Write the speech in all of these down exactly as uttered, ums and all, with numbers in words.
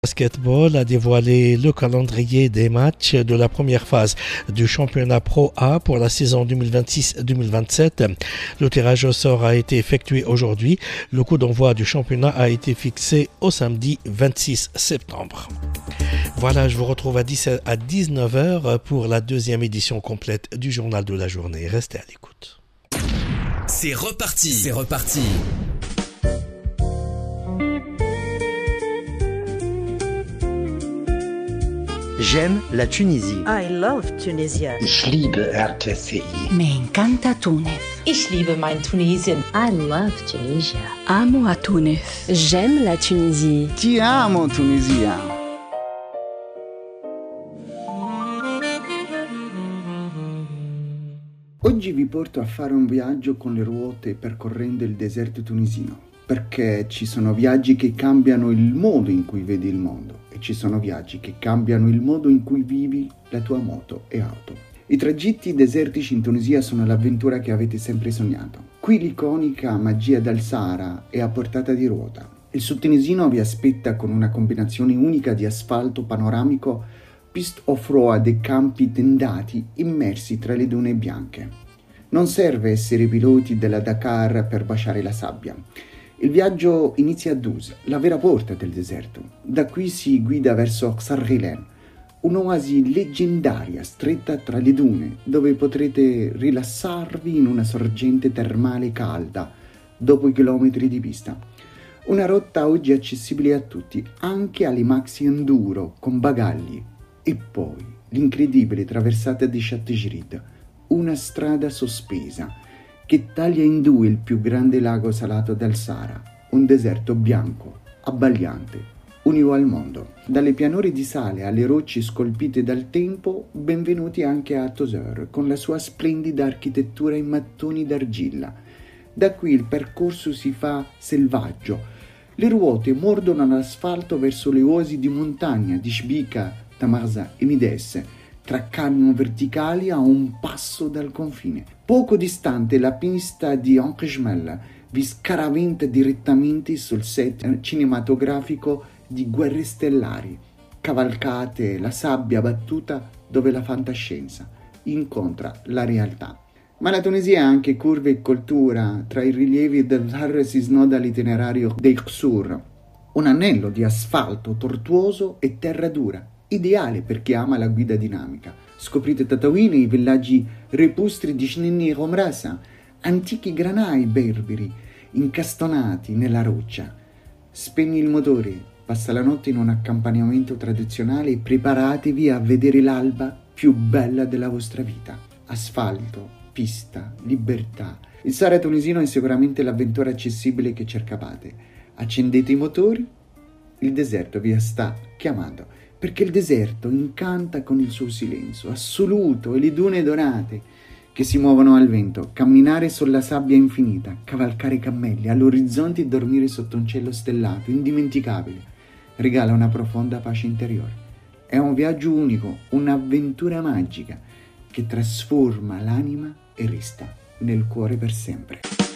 Basketball a dévoilé le calendrier des matchs de la première phase du championnat Pro A pour la saison deux mille vingt-six deux mille vingt-sept. Le tirage au sort a été effectué aujourd'hui. Le coup d'envoi du championnat a été fixé au samedi vingt-six septembre. Voilà, je vous retrouve à dix-neuf heures pour la deuxième édition complète du journal de la journée. Restez à l'écoute. C'est reparti, c'est reparti. J'aime la Tunisie. I love Tunisia. Ich liebe R T C I. Me encanta Túnez. Ich liebe mein Tunesien. I love Tunisia. Amo a Túnez. J'aime la Tunisie. Ti amo Tunisia. Oggi vi porto a fare un viaggio con le ruote percorrendo il deserto tunisino, perché ci sono viaggi che cambiano il modo in cui vedi il mondo e ci sono viaggi che cambiano il modo in cui vivi la tua moto e auto. I tragitti desertici in Tunisia sono l'avventura che avete sempre sognato. Qui l'iconica magia del Sahara è a portata di ruota. Il Sud tunisino vi aspetta con una combinazione unica di asfalto panoramico, piste off-road e campi tendati immersi tra le dune bianche. Non serve essere piloti della Dakar per baciare la sabbia. Il viaggio inizia a Dus, la vera porta del deserto. Da qui si guida verso Ksarghilen, un'oasi leggendaria stretta tra le dune, dove potrete rilassarvi in una sorgente termale calda dopo i chilometri di pista. Una rotta oggi accessibile a tutti, anche alle maxi enduro con bagagli. E poi l'incredibile traversata di Châteaugirid, una strada sospesa che taglia in due il più grande lago salato del Sahara, un deserto bianco, abbagliante, unico al mondo. Dalle pianure di sale alle rocce scolpite dal tempo, benvenuti anche a Tozeur, con la sua splendida architettura in mattoni d'argilla. Da qui il percorso si fa selvaggio. Le ruote mordono l'asfalto verso le oasi di montagna di Shbika, Tamarza e Mides, tra canyon verticali a un passo dal confine. Poco distante la pista di Ankhejmel vi scaraventa direttamente sul set cinematografico di Guerre Stellari, cavalcate la sabbia battuta dove la fantascienza incontra la realtà. Ma la Tunisia ha anche curve e coltura. Tra i rilievi del Har si snoda l'itinerario dei Qsur, un anello di asfalto tortuoso e terra dura, ideale per chi ama la guida dinamica. Scoprite Tatawin e i villaggi repustri di Shnini e Romrasa, antichi granai berberi incastonati nella roccia. Spegni il motore, passa la notte in un accompagnamento tradizionale e preparatevi a vedere l'alba più bella della vostra vita. Asfalto, pista, libertà. Il Sahara tunisino è sicuramente l'avventura accessibile che cercavate. Accendete i motori, il deserto vi sta chiamando. Perché il deserto incanta con il suo silenzio assoluto e le dune dorate che si muovono al vento, camminare sulla sabbia infinita, cavalcare cammelli all'orizzonte e dormire sotto un cielo stellato, indimenticabile, regala una profonda pace interiore. È un viaggio unico, un'avventura magica che trasforma l'anima e resta nel cuore per sempre.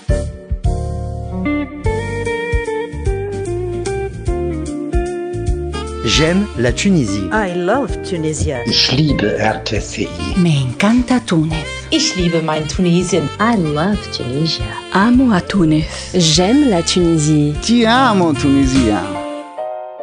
J'aime la Tunisie. I love Tunisia. Ich liebe R T C I. Me encanta Túnez. Ich liebe mein Tunesien. I love Tunisia. Amo a Túnez. J'aime la Tunisie. Ti amo Tunisia.